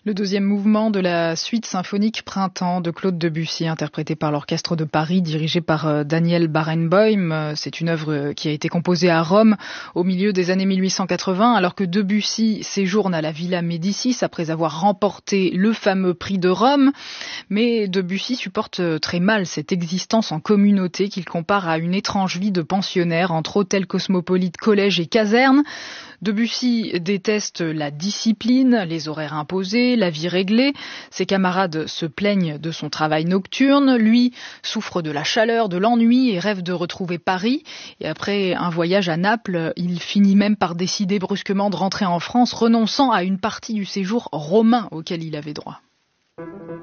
Le deuxième mouvement de la suite symphonique Printemps de Claude Debussy, interprété par l'Orchestre de Paris, dirigé par Daniel Barenboim. C'est une œuvre qui a été composée à Rome au milieu des années 1880, alors que Debussy séjourne à la Villa Médicis après avoir remporté le fameux prix de Rome. Mais Debussy supporte très mal cette existence en communauté qu'il compare à une étrange vie de pensionnaire entre hôtels cosmopolites, collèges et casernes. Debussy déteste la discipline, les horaires imposés, la vie réglée. Ses camarades se plaignent de son travail nocturne. Lui souffre de la chaleur, de l'ennui et rêve de retrouver Paris. Et après un voyage à Naples, il finit même par décider brusquement de rentrer en France, renonçant à une partie du séjour romain auquel il avait droit.